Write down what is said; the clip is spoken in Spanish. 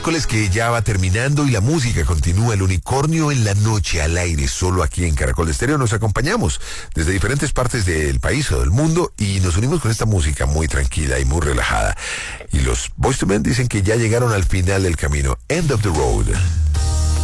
Miércoles que ya va terminando y la música continúa. El unicornio en la noche al aire, solo aquí en Caracol Estéreo. Nos acompañamos desde diferentes partes del país o del mundo y nos unimos con esta música muy tranquila y muy relajada. Y los Boyz II Men dicen que ya llegaron al final del camino. End of the road.